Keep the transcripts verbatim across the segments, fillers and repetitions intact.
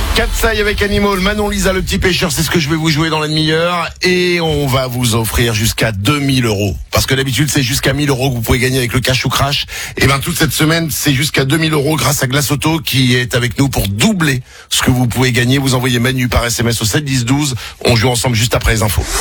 Katsai avec Animal, Manon Lisa le petit pêcheur, c'est ce que je vais vous jouer dans la demi-heure. Et on va vous offrir jusqu'à deux mille euros. Parce que d'habitude, c'est jusqu'à mille euros que vous pouvez gagner avec le cash ou crash. Et ben, toute cette semaine, c'est jusqu'à deux mille euros grâce à Glace Auto qui est avec nous pour doubler ce que vous pouvez gagner. Vous envoyez Manu par S M S au sept dix douze. On joue ensemble juste après les infos.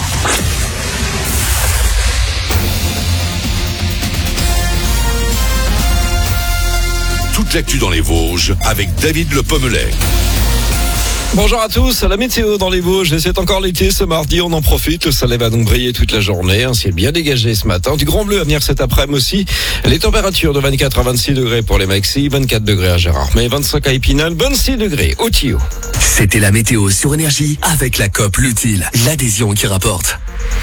Toute l'actu dans les Vosges avec David Le Pommelet. Bonjour à tous, la météo dans les Vosges, c'est encore l'été ce mardi, on en profite, le soleil va donc briller toute la journée, un ciel bien dégagé ce matin, du grand bleu à venir cet après-midi aussi, les températures de vingt-quatre à vingt-six degrés pour les maxi, vingt-quatre degrés à Gérardmer, vingt-cinq à Épinal, vingt-six degrés au Tillot. C'était la météo sur Énergie avec la C O P L'Utile, l'adhésion qui rapporte.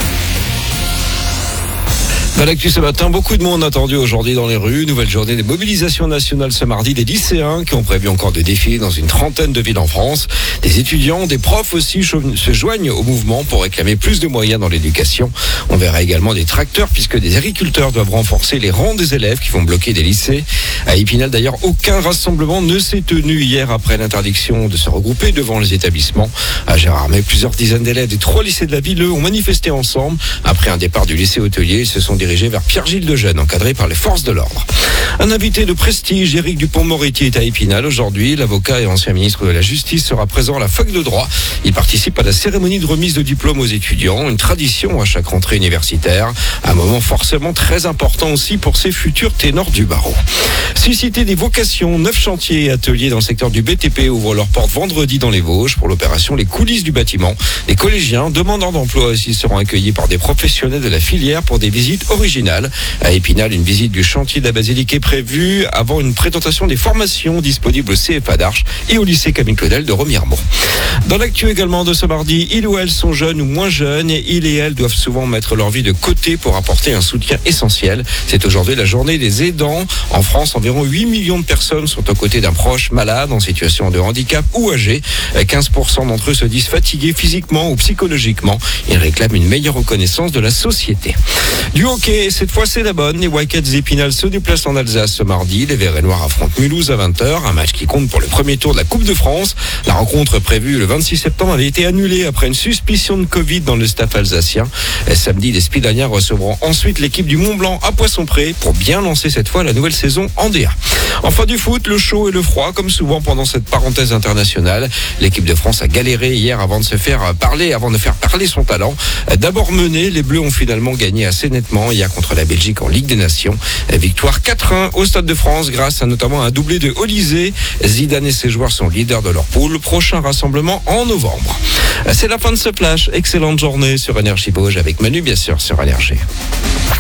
Dans l'actu ce matin, beaucoup de monde attendu aujourd'hui dans les rues. Nouvelle journée des mobilisations nationales ce mardi. Des lycéens qui ont prévu encore des défilés dans une trentaine de villes en France. Des étudiants, des profs aussi se joignent au mouvement pour réclamer plus de moyens dans l'éducation. On verra également des tracteurs puisque des agriculteurs doivent renforcer les rangs des élèves qui vont bloquer des lycées. À Épinal d'ailleurs, aucun rassemblement ne s'est tenu hier après l'interdiction de se regrouper devant les établissements. À Gérardmer, plusieurs dizaines d'élèves des trois lycées de la ville eux, ont manifesté ensemble. Après un départ du lycée hôtelier, ils se sont dirigé vers Pierre-Gilles de Jeune, encadré par les forces de l'ordre. Un invité de prestige, Éric Dupond-Moretti, est à Épinal aujourd'hui. L'avocat et ancien ministre de la Justice sera présent à la fac de droit. Il participe à la cérémonie de remise de diplôme aux étudiants, une tradition à chaque rentrée universitaire. Un moment forcément très important aussi pour ces futurs ténors du barreau. Susciter des vocations, neuf chantiers et ateliers dans le secteur du B T P ouvrent leurs portes vendredi dans les Vosges pour l'opération Les coulisses du bâtiment. Les collégiens, demandeurs d'emploi aussi, seront accueillis par des professionnels de la filière pour des visites originales. À Épinal, une visite du chantier de la basilique est prévue avant une présentation des formations disponibles au C F A d'Arches et au lycée Camille Claudel de Remiremont. Dans l'actu également de ce mardi, ils ou elles sont jeunes ou moins jeunes et ils et elles doivent souvent mettre leur vie de côté pour apporter un soutien essentiel. C'est aujourd'hui la journée des aidants. En France, environ huit millions de personnes sont aux côtés d'un proche malade en situation de handicap ou âgé. quinze pour cent d'entre eux se disent fatigués physiquement ou psychologiquement. Ils réclament une meilleure reconnaissance de la société. Du hockey, cette fois c'est la bonne. Les Wildcats d'Épinal se déplacent en Alsace ce mardi. Les Verts et Noirs affrontent Mulhouse à vingt heures. Un match qui compte pour le premier tour de la Coupe de France. La rencontre prévue le vingt-six septembre avait été annulée après une suspicion de Covid dans le staff alsacien. Et samedi, les Spidaniens recevront ensuite l'équipe du Mont-Blanc à Poisson-Pré pour bien lancer cette fois la nouvelle saison en D un. Enfin du foot, le chaud et le froid, comme souvent pendant cette parenthèse internationale. L'équipe de France a galéré hier avant de se faire parler, avant de faire parler son talent. D'abord menés, les Bleus ont finalement gagné assez nettement hier contre la Belgique en Ligue des Nations. Victoire quatre un au Stade de France grâce à notamment un doublé de Olysée. Zidane et ses joueurs sont leaders de leur poule. Prochain rassemblement en novembre. C'est la fin de ce flash. Excellente journée sur Énergie Vosges avec Manu bien sûr sur Énergie.